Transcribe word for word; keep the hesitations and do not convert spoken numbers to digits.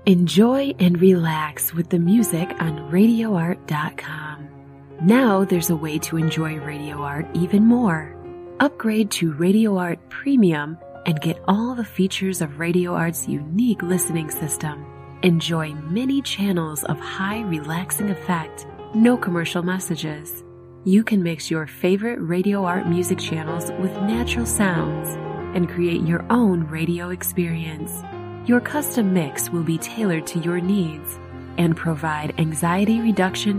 Enjoy and relax with the music on radio art dot com. Now there's a way to enjoy Radio Art even more. Upgrade to Radio Art Premium and get all the features of Radio Art's unique listening system. Enjoy many channels of high relaxing effect, no commercial messages. You can mix your favorite Radio Art music channels with natural sounds and create your own radio experience. Your custom mix will be tailored to your needs and provide anxiety reduction